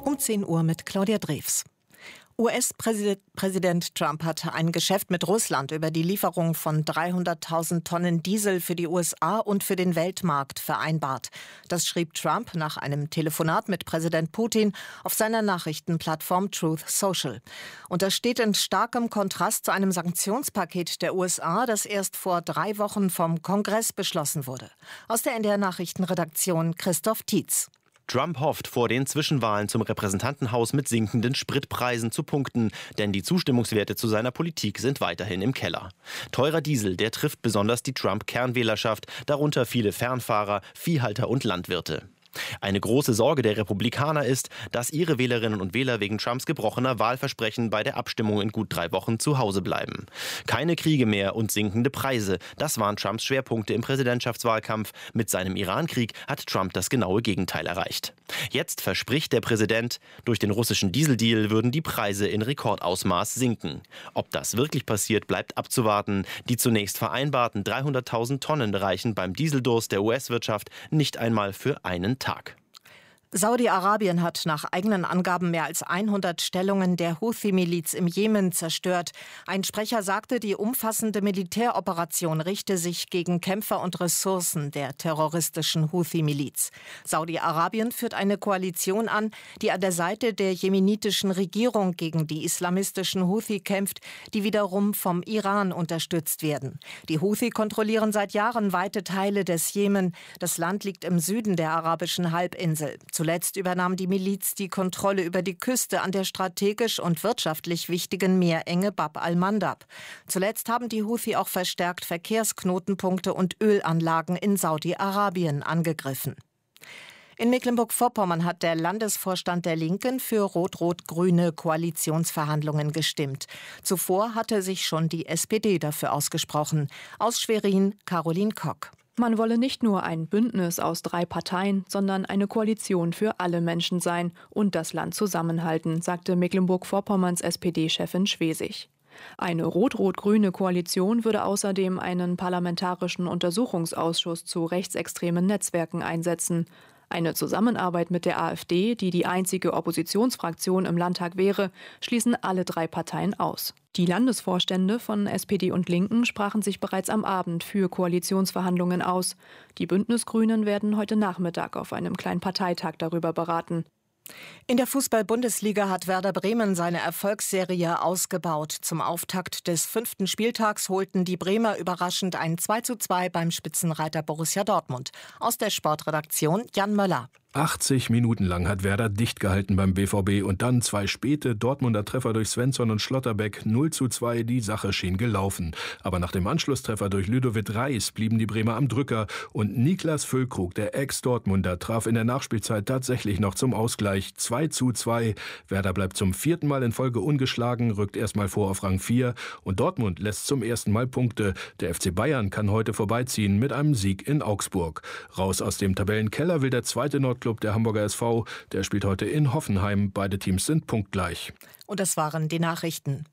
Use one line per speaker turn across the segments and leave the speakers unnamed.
Um 10 Uhr mit Claudia Drews. US-Präsident Trump hat ein Geschäft mit Russland über die Lieferung von 300.000 Tonnen Diesel für die USA und für den Weltmarkt vereinbart. Das schrieb Trump nach einem Telefonat mit Präsident Putin auf seiner Nachrichtenplattform Truth Social. Und das steht in starkem Kontrast zu einem Sanktionspaket der USA, das erst vor 3 Wochen vom Kongress beschlossen wurde. Aus der NDR-Nachrichtenredaktion Christoph Tietz.
Trump hofft, vor den Zwischenwahlen zum Repräsentantenhaus mit sinkenden Spritpreisen zu punkten, denn die Zustimmungswerte zu seiner Politik sind weiterhin im Keller. Teurer Diesel, der trifft besonders die Trump-Kernwählerschaft, darunter viele Fernfahrer, Viehhalter und Landwirte. Eine große Sorge der Republikaner ist, dass ihre Wählerinnen und Wähler wegen Trumps gebrochener Wahlversprechen bei der Abstimmung in gut 3 Wochen zu Hause bleiben. Keine Kriege mehr und sinkende Preise, das waren Trumps Schwerpunkte im Präsidentschaftswahlkampf. Mit seinem Irankrieg hat Trump das genaue Gegenteil erreicht. Jetzt verspricht der Präsident, durch den russischen Dieseldeal würden die Preise in Rekordausmaß sinken. Ob das wirklich passiert, bleibt abzuwarten. Die zunächst vereinbarten 300.000 Tonnen reichen beim Dieseldurst der US-Wirtschaft nicht einmal für einen Tag.
Saudi-Arabien hat nach eigenen Angaben mehr als 100 Stellungen der Houthi-Miliz im Jemen zerstört. Ein Sprecher sagte, die umfassende Militäroperation richte sich gegen Kämpfer und Ressourcen der terroristischen Houthi-Miliz. Saudi-Arabien führt eine Koalition an, die an der Seite der jemenitischen Regierung gegen die islamistischen Houthi kämpft, die wiederum vom Iran unterstützt werden. Die Houthi kontrollieren seit Jahren weite Teile des Jemen. Das Land liegt im Süden der arabischen Halbinsel. Zuletzt übernahm die Miliz die Kontrolle über die Küste an der strategisch und wirtschaftlich wichtigen Meerenge Bab al-Mandab. Zuletzt haben die Houthi auch verstärkt Verkehrsknotenpunkte und Ölanlagen in Saudi-Arabien angegriffen. In Mecklenburg-Vorpommern hat der Landesvorstand der Linken für rot-rot-grüne Koalitionsverhandlungen gestimmt. Zuvor hatte sich schon die SPD dafür ausgesprochen. Aus Schwerin, Caroline Kock.
Man wolle nicht nur ein Bündnis aus 3 Parteien, sondern eine Koalition für alle Menschen sein und das Land zusammenhalten, sagte Mecklenburg-Vorpommerns SPD-Chefin Schwesig. Eine rot-rot-grüne Koalition würde außerdem einen parlamentarischen Untersuchungsausschuss zu rechtsextremen Netzwerken einsetzen. Eine Zusammenarbeit mit der AfD, die die einzige Oppositionsfraktion im Landtag wäre, schließen alle 3 Parteien aus. Die Landesvorstände von SPD und Linken sprachen sich bereits am Abend für Koalitionsverhandlungen aus. Die Bündnisgrünen werden heute Nachmittag auf einem kleinen Parteitag darüber beraten.
In der Fußball-Bundesliga hat Werder Bremen seine Erfolgsserie ausgebaut. Zum Auftakt des 5. Spieltags holten die Bremer überraschend ein 2:2 beim Spitzenreiter Borussia Dortmund. Aus der Sportredaktion Jan Möller.
80 Minuten lang hat Werder dicht gehalten beim BVB und dann 2 späte Dortmunder Treffer durch Svensson und Schlotterbeck. 0:2, die Sache schien gelaufen. Aber nach dem Anschlusstreffer durch Ludovic Reis blieben die Bremer am Drücker und Niklas Füllkrug, der Ex-Dortmunder, traf in der Nachspielzeit tatsächlich noch zum Ausgleich. 2:2. Werder bleibt zum 4. Mal in Folge ungeschlagen, rückt erstmal vor auf Rang 4 und Dortmund lässt zum ersten Mal Punkte. Der FC Bayern kann heute vorbeiziehen mit einem Sieg in Augsburg. Raus aus dem Tabellenkeller will der zweite Nordklub, der Hamburger SV, der spielt heute in Hoffenheim. Beide Teams sind punktgleich.
Und das waren die Nachrichten.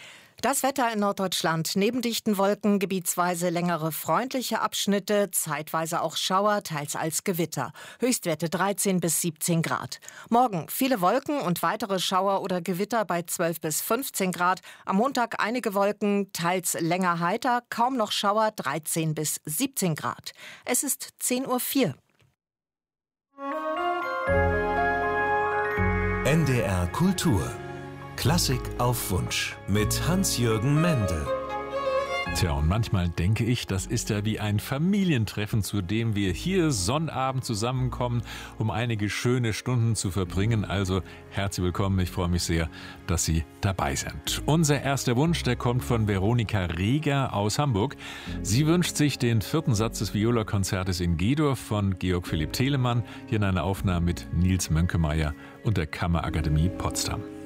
Das Wetter in Norddeutschland. Neben dichten Wolken gebietsweise längere freundliche Abschnitte, zeitweise auch Schauer, teils als Gewitter. Höchstwerte 13 bis 17 Grad. Morgen viele Wolken und weitere Schauer oder Gewitter bei 12 bis 15 Grad. Am Montag einige Wolken, teils länger heiter, kaum noch Schauer, 13 bis 17 Grad. Es ist 10:04 Uhr.
NDR Kultur. Klassik auf Wunsch mit Hans-Jürgen Mende.
Tja, und manchmal denke ich, das ist ja wie ein Familientreffen, zu dem wir hier Sonnabend zusammenkommen, um einige schöne Stunden zu verbringen. Also herzlich willkommen, ich freue mich sehr, dass Sie dabei sind. Unser erster Wunsch, der kommt von Veronika Reger aus Hamburg. Sie wünscht sich den 4. Satz des Viola-Konzertes in G-Dur von Georg Philipp Telemann, hier in einer Aufnahme mit Nils Mönkemeyer und der Kammerakademie Potsdam.